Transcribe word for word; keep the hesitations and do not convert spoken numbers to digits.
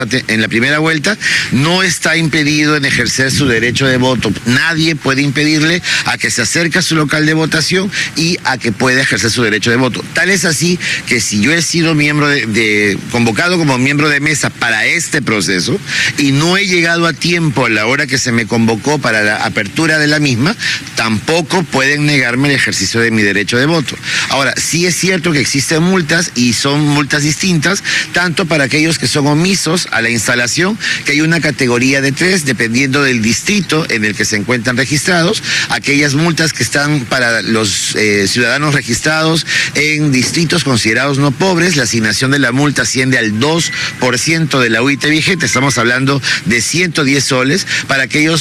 en la primera vuelta, no está impedido en ejercer su derecho de voto. Nadie puede impedirle a que se acerque a su local de votación y a que pueda ejercer su derecho de voto. Tal es así que si yo he sido miembro de, de convocado como miembro de mesa para este proceso y no he llegado a tiempo a la hora que se me convocó para la apertura de la misma, tampoco pueden negarme el ejercicio de mi derecho de voto. Ahora, sí es cierto que existen multas y son multas distintas, tanto para aquellos que son omisos a la instalación, que hay una categoría de tres, dependiendo del distrito en el que se encuentran registrados, aquellas multas que están para los eh, ciudadanos registrados en distritos considerados no pobres, la asignación de la multa asciende al dos por ciento de la U I T vigente, estamos hablando de ciento diez soles, para aquellos